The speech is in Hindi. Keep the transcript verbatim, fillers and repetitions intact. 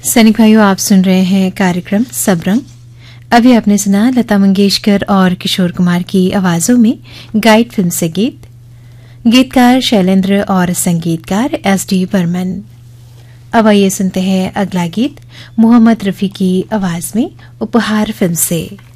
सैनिक भाइयों, आप सुन रहे हैं कार्यक्रम सबरंग। अभी आपने सुना लता मंगेशकर और किशोर कुमार की आवाजों में गाइड फिल्म से गीत। गीतकार शैलेंद्र और संगीतकार एस डी बर्मन। अब आइए सुनते हैं अगला गीत मोहम्मद रफी की आवाज में उपहार फिल्म से।